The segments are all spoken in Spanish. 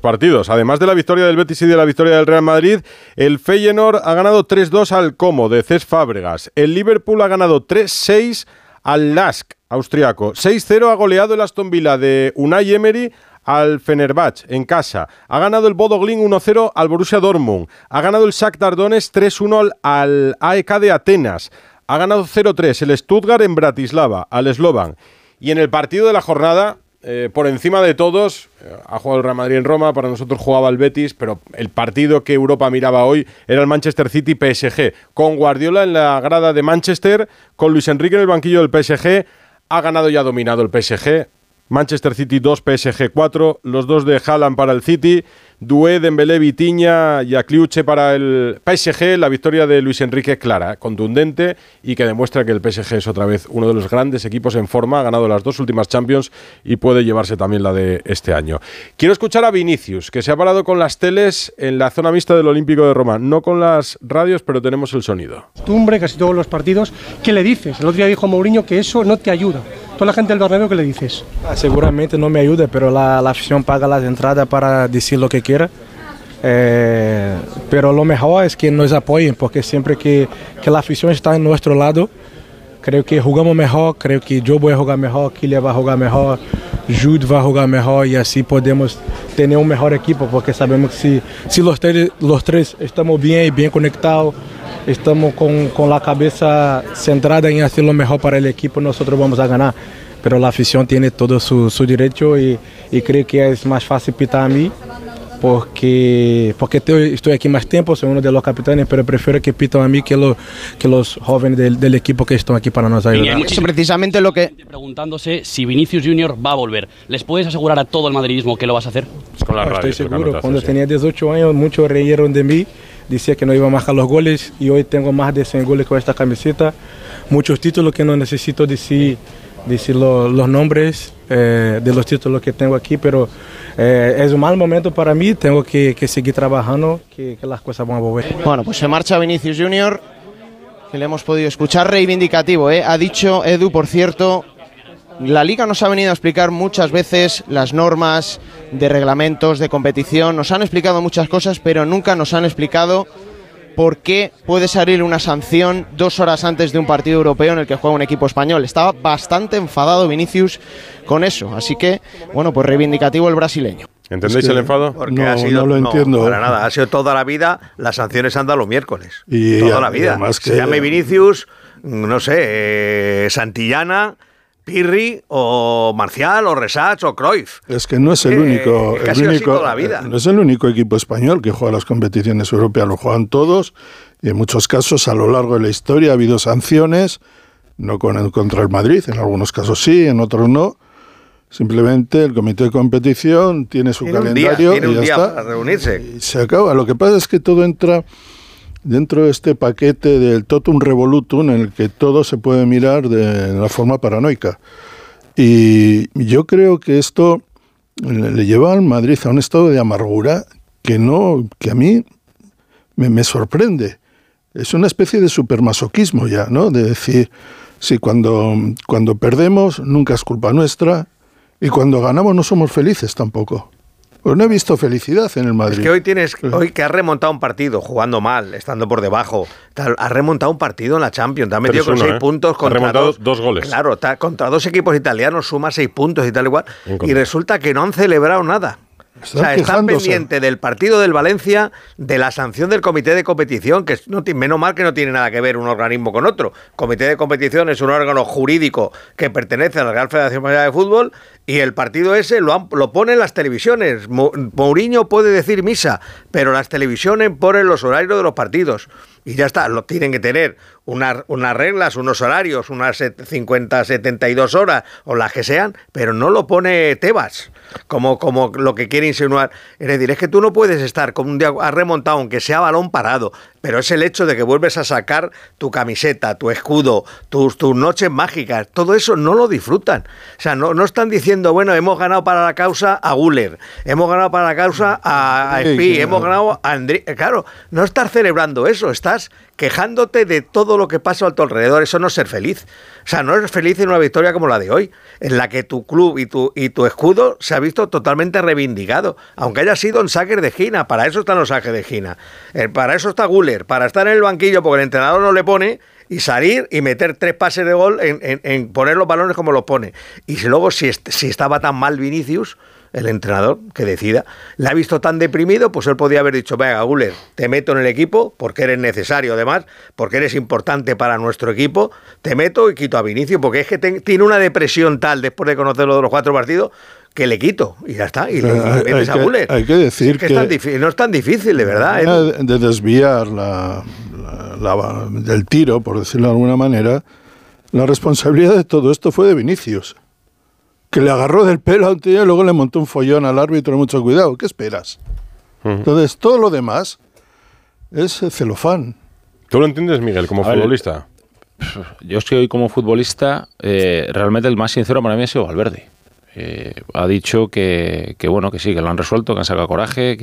partidos. Además de la victoria del Betis y de la victoria del Real Madrid, el Feyenoord ha ganado 3-2 al Como de Cesc Fábregas. El Liverpool ha ganado 3-6 al Lask austriaco. 6-0 ha goleado el Aston Villa de Unai Emery al Fenerbahce en casa. Ha ganado el Bodo Glimt 1-0 al Borussia Dortmund. Ha ganado el Shakhtar Donetsk 3-1 al AEK de Atenas. Ha ganado 0-3 el Stuttgart en Bratislava al Slovan. Y en el partido de la jornada, por encima de todos, ha jugado el Real Madrid en Roma, para nosotros jugaba el Betis, pero el partido que Europa miraba hoy era el Manchester City-PSG. Con Guardiola en la grada de Manchester, con Luis Enrique en el banquillo del PSG, ha ganado y ha dominado el PSG. Manchester City 2, PSG 4, los dos de Haaland para el City, Doué, Dembélé, Vitinha y Akliuche para el PSG. La victoria de Luis Enrique clara, contundente y que demuestra que el PSG es otra vez uno de los grandes equipos en forma, ha ganado las 2 últimas Champions y puede llevarse también la de este año. Quiero escuchar a Vinicius, que se ha parado con las teles en la zona mixta del Olímpico de Roma, no con las radios, pero tenemos el sonido. Costumbre, casi todos los partidos, ¿qué le dices? El otro día dijo Mourinho que eso no te ayuda. Toda la gente del Bernabéu, ¿qué le dices? Seguramente no me ayuda, pero la afición paga las entradas para decir lo que quiera. Pero lo mejor es que nos apoyen, porque siempre que la afición está en nuestro lado, creo que jugamos mejor, creo que yo voy a jugar mejor, Kylian va a jugar mejor, Jude va a jugar mejor y así podemos tener un mejor equipo, porque sabemos que si los tres estamos bien y bien conectados, estamos con la cabeza centrada en hacer lo mejor para el equipo, nosotros vamos a ganar. Pero la afición tiene todo su derecho y creo que es más fácil pitar a mí porque estoy aquí más tiempo, soy uno de los capitanes, pero prefiero que pitan a mí que los jóvenes del equipo que están aquí para nos ayudar. Eso precisamente lo que... Preguntándose si Vinicius Junior va a volver. ¿Les puedes asegurar a todo el madridismo que lo vas a hacer? Con la radio, estoy seguro. Cuando tenía 18 años, muchos reyeron de mí. Decía que no iba a marcar los goles y hoy tengo más de 100 goles con esta camiseta. Muchos títulos que no necesito decir los nombres de los títulos que tengo aquí, pero es un mal momento para mí, tengo que seguir trabajando, que las cosas van a volver. Bueno, pues se marcha Vinicius Junior, que le hemos podido escuchar, reivindicativo, ha dicho Edu, por cierto, la Liga nos ha venido a explicar muchas veces las normas de reglamentos, de competición, nos han explicado muchas cosas, pero nunca nos han explicado por qué puede salir una sanción 2 horas antes de un partido europeo en el que juega un equipo español. Estaba bastante enfadado Vinicius con eso, así que, bueno, pues reivindicativo el brasileño. ¿Entendéis el enfado? Porque no lo entiendo. Para nada, ha sido toda la vida, las sanciones han dado los miércoles. Y toda la vida. Que se llame Vinicius, no sé, Santillana, Pirri o Marcial o Resach o Cruyff. Es que no es el único, toda la vida. No es el único equipo español que juega las competiciones europeas, lo juegan todos y en muchos casos a lo largo de la historia ha habido sanciones, no contra el Madrid, en algunos casos sí, en otros no. Simplemente el comité de competición tiene su calendario tiene un y ya día está. para reunirse. Y se acaba. Lo que pasa es que todo entra dentro de este paquete del totum revolutum en el que todo se puede mirar de la forma paranoica. Y yo creo que esto le lleva al Madrid a un estado de amargura que a mí me sorprende. Es una especie de supermasoquismo ya, ¿no? De decir, sí, cuando perdemos nunca es culpa nuestra y cuando ganamos no somos felices tampoco. Pues no he visto felicidad en el Madrid. Es que hoy que has remontado un partido jugando mal, estando por debajo, has remontado un partido en la Champions, te has metido con 6 puntos contra has remontado dos goles. Claro, contra 2 equipos italianos suma 6 puntos y tal igual, y resulta que no han celebrado nada. Están pendientes del partido del Valencia, de la sanción del comité de competición, que menos mal que no tiene nada que ver un organismo con otro. Comité de competición es un órgano jurídico que pertenece a la Real Federación Española de Fútbol y el partido ese lo ponen las televisiones. Mourinho puede decir misa, pero las televisiones ponen los horarios de los partidos. Y ya está, lo tienen que tener unas reglas, unos horarios, unas 50, 72 horas o las que sean, pero no lo pone Tebas, como lo que quiere insinuar. Es decir, es que tú no puedes estar con un día, has remontado, aunque sea balón parado, pero es el hecho de que vuelves a sacar tu camiseta, tu escudo, tus noches mágicas, todo eso no lo disfrutan. O sea, no están diciendo, bueno, hemos ganado para la causa a Güler, hemos ganado para la causa a Espí, hemos ganado a Andrés. Claro, no estás celebrando eso, estás quejándote de todo lo que pasa a tu alrededor. Eso no es ser feliz. O sea, no eres feliz en una victoria como la de hoy, en la que tu club y tu escudo se ha visto totalmente reivindicado, aunque haya sido en saques de esquina. Para eso están los saques de esquina. Para eso está Güler, para estar en el banquillo porque el entrenador no le pone, y salir y meter 3 pases de gol en poner los balones como los pone. Y luego, si estaba tan mal Vinicius, el entrenador que decida, le ha visto tan deprimido, pues él podía haber dicho, venga, Güler, te meto en el equipo porque eres necesario, además, porque eres importante para nuestro equipo, te meto y quito a Vinicius, porque es que tiene una depresión tal después de conocerlo de los 4 partidos, que le quito, y ya está, y le metes a Güler. Hay que decir que no es tan difícil, de verdad. De desviar del tiro, por decirlo de alguna manera, la responsabilidad de todo esto fue de Vinicius, que le agarró del pelo a un tío y luego le montó un follón al árbitro. Mucho cuidado, ¿qué esperas? Entonces, todo lo demás es celofán. ¿Tú lo entiendes, Miguel, como futbolista? Yo es que hoy como futbolista, realmente el más sincero para mí ha sido Valverde. Ha dicho que bueno, que sí, que lo han resuelto, que han sacado coraje,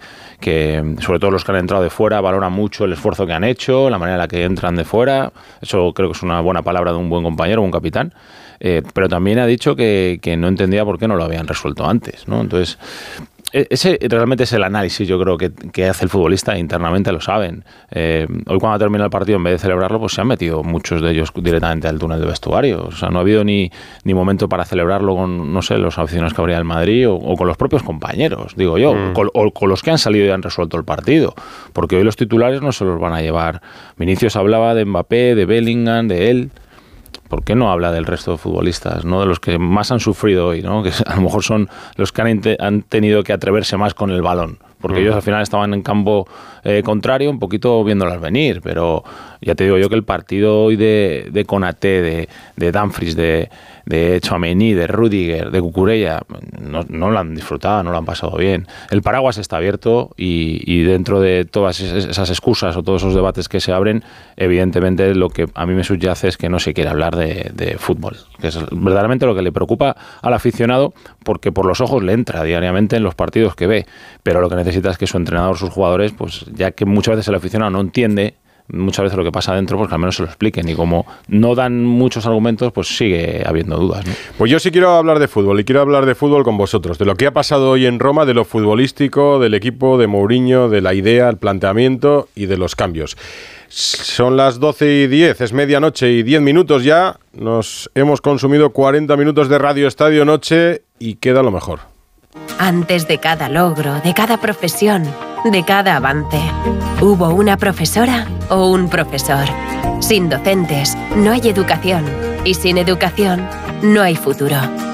que sobre todo los que han entrado de fuera valoran mucho el esfuerzo que han hecho, la manera en la que entran de fuera. Eso creo que es una buena palabra de un buen compañero, un capitán. Pero también ha dicho que no entendía por qué no lo habían resuelto antes, ¿no? Entonces, ese realmente es el análisis, yo creo, que hace el futbolista, internamente lo saben. Hoy cuando termina el partido, en vez de celebrarlo, pues se han metido muchos de ellos directamente al túnel de vestuario. O sea, no ha habido ni momento para celebrarlo con, no sé, los aficionados que habría del Madrid o con los propios compañeros, digo yo, o con los que han salido y han resuelto el partido. Porque hoy los titulares no se los van a llevar. Vinicius hablaba de Mbappé, de Bellingham, de él. ¿Por qué no habla del resto de futbolistas, ¿no? De los que más han sufrido hoy, ¿no? Que a lo mejor son los que han tenido que atreverse más con el balón, porque ellos al final estaban en campo contrario, un poquito viéndolas venir, pero ya te digo yo que el partido hoy de Konaté, de Dumfries, de Tchouaméni, de Rüdiger, de Cucurella, no lo han disfrutado, no lo han pasado bien. El paraguas está abierto y dentro de todas esas excusas o todos esos debates que se abren, evidentemente lo que a mí me subyace es que no se quiere hablar de fútbol, que es verdaderamente lo que le preocupa al aficionado, porque por los ojos le entra diariamente en los partidos que ve, pero lo que necesita es que su entrenador, sus jugadores, pues ya que muchas veces el aficionado no entiende muchas veces lo que pasa adentro, pues que al menos se lo expliquen, y como no dan muchos argumentos, pues sigue habiendo dudas, ¿no? Pues yo sí quiero hablar de fútbol, y quiero hablar de fútbol con vosotros, de lo que ha pasado hoy en Roma, de lo futbolístico, del equipo, de Mourinho, de la idea, el planteamiento y de los cambios. Son las 12:10, es medianoche y 10 minutos ya, nos hemos consumido 40 minutos de Radio Estadio Noche y queda lo mejor. Antes de cada logro, de cada profesión, de cada avance, hubo una profesora o un profesor. Sin docentes, no hay educación. Y sin educación, no hay futuro.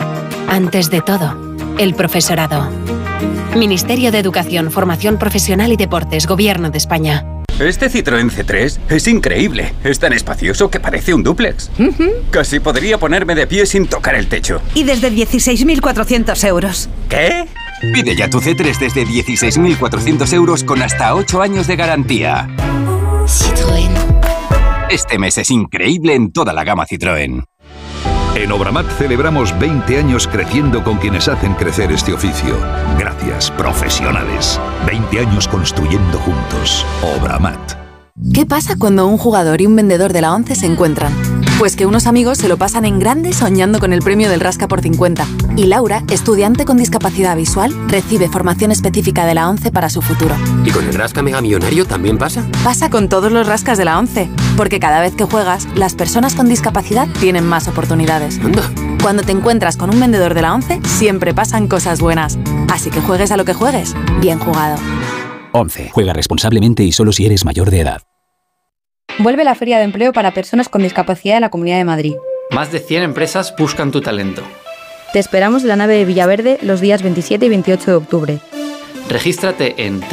Antes de todo, el profesorado. Ministerio de Educación, Formación Profesional y Deportes, Gobierno de España. Este Citroën C3 es increíble. Es tan espacioso que parece un dúplex. Casi podría ponerme de pie sin tocar el techo. Y desde 16.400 euros. ¿Qué? Pide ya tu C3 desde 16.400 euros con hasta 8 años de garantía. Citroën. Este mes es increíble en toda la gama Citroën. En Obramat celebramos 20 años creciendo con quienes hacen crecer este oficio. Gracias, profesionales. 20 años construyendo juntos. Obramat. ¿Qué pasa cuando un jugador y un vendedor de la ONCE se encuentran? Pues que unos amigos se lo pasan en grande soñando con el premio del Rasca por 50. Y Laura, estudiante con discapacidad visual, recibe formación específica de la ONCE para su futuro. ¿Y con el Rasca Mega Millonario también pasa? Pasa con todos los rascas de la ONCE, porque cada vez que juegas, las personas con discapacidad tienen más oportunidades. Anda. Cuando te encuentras con un vendedor de la ONCE, siempre pasan cosas buenas. Así que juegues a lo que juegues, bien jugado. ONCE. Juega responsablemente y solo si eres mayor de edad. Vuelve la Feria de Empleo para Personas con Discapacidad de la Comunidad de Madrid. Más de 100 empresas buscan tu talento. Te esperamos en la nave de Villaverde los días 27 y 28 de octubre. Regístrate en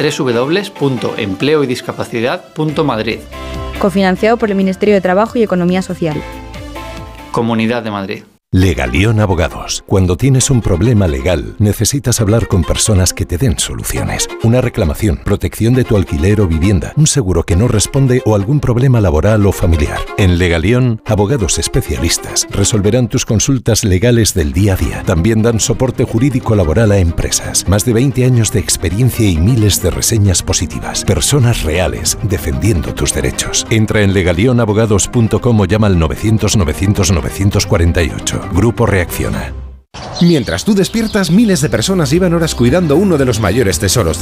www.empleoydiscapacidad.madrid. Cofinanciado por el Ministerio de Trabajo y Economía Social. Comunidad de Madrid. Legalión Abogados. Cuando tienes un problema legal, necesitas hablar con personas que te den soluciones. Una reclamación, protección de tu alquiler o vivienda, un seguro que no responde o algún problema laboral o familiar. En Legalión, abogados especialistas resolverán tus consultas legales del día a día. También dan soporte jurídico laboral a empresas. Más de 20 años de experiencia y miles de reseñas positivas. Personas reales defendiendo tus derechos. Entra en legalionabogados.com o llama al 900 900 948. Grupo Reacciona. Mientras tú despiertas, miles de personas llevan horas cuidando uno de los mayores tesoros